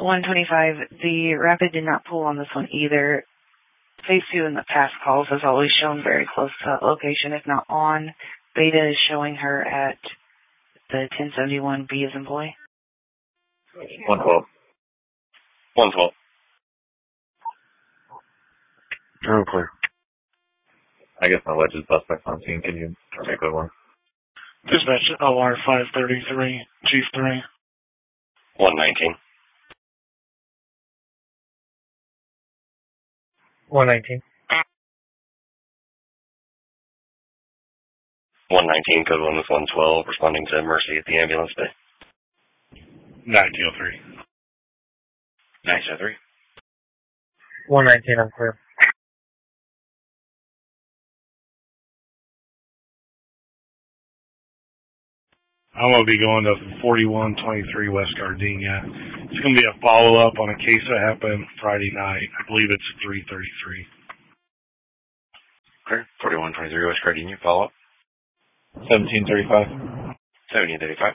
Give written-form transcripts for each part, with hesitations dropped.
125, the Rapid did not pull on this one either. Phase 2 in the past calls has always shown very close to that location, if not on. Beta is showing her at the 1071B as in boy. 112. 112. Oh, clear. I guess my wedge is suspect on scene. Can you take that one? Dispatch OR 533, Chief 3. 119. 119. 119, code 1 with 112, responding to Mercy at the ambulance bay. 903. 903. 119, I'm clear. I'm going to be going to 4123 West Gardenia. It's going to be a follow-up on a case that happened Friday night. I believe it's 333. Okay, 4123 West Gardenia, follow-up. 1735. 1735.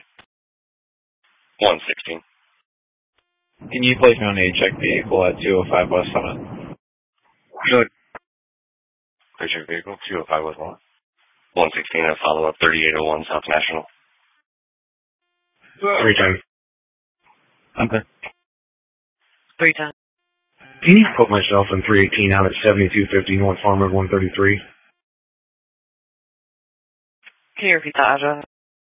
116. Can you place me on a check vehicle at 205 West Summit? Good. Check vehicle, 205 West Summit. 116, a follow-up, 3801 South National. 3 times. Okay. 3 times. Can you put myself in 318 out at 7250 North Farmer 133? Can you repeat that address?